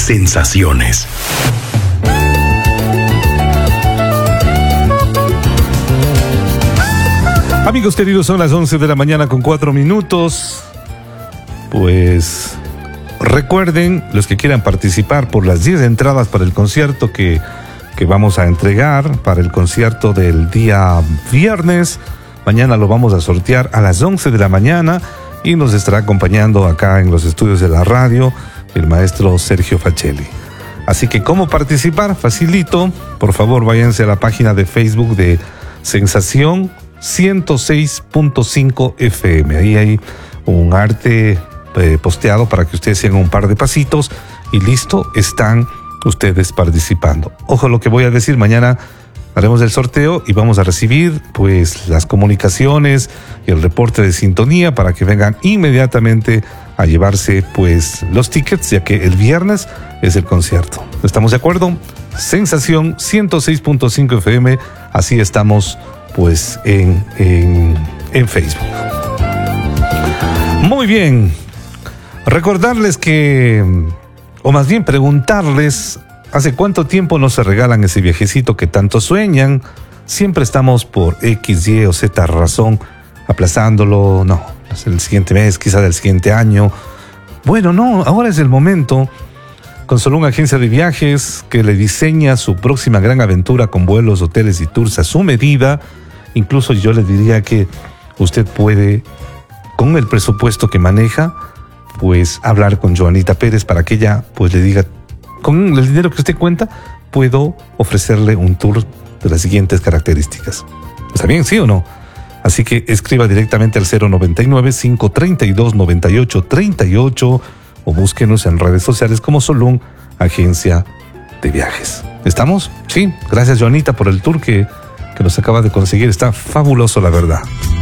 sensaciones. Amigos queridos, son las 11 de la mañana con 4 minutos. Pues recuerden, los que quieran participar por las 10 entradas para el concierto que vamos a entregar, para el concierto del día viernes. Mañana lo vamos a sortear a las 11 de la mañana y nos estará acompañando acá en los estudios de la radio el maestro Sergio Facelli. Así que, ¿cómo participar? Facilito. Por favor, váyanse a la página de Facebook de Sensación 106.5 FM. Ahí hay un arte posteado para que ustedes hagan un par de pasitos y listo, están ustedes participando. Ojo lo que voy a decir, mañana haremos el sorteo y vamos a recibir pues las comunicaciones y el reporte de sintonía para que vengan inmediatamente a llevarse pues los tickets, ya que el viernes es el concierto. ¿Estamos de acuerdo? Sensación 106.5 FM, así estamos pues en Facebook. Muy bien, recordarles que, o más bien preguntarles, ¿hace cuánto tiempo no se regalan ese viajecito que tanto sueñan? Siempre estamos por X, Y o Z razón aplazándolo. No, es el siguiente mes, quizá del siguiente año. Bueno, no, ahora es el momento. Con Solún Agencia de Viajes, que le diseña su próxima gran aventura con vuelos, hoteles y tours a su medida. Incluso yo le diría que usted puede, con el presupuesto que maneja, pues hablar con Joanita Pérez para que ella pues le diga, con el dinero que usted cuenta, puedo ofrecerle un tour de las siguientes características. ¿Está bien, sí o no? Así que escriba directamente al 099-532-9838 o búsquenos en redes sociales como Solún Agencia de Viajes. ¿Estamos? Sí. Gracias, Joanita, por el tour que nos acaba de conseguir. Está fabuloso, la verdad.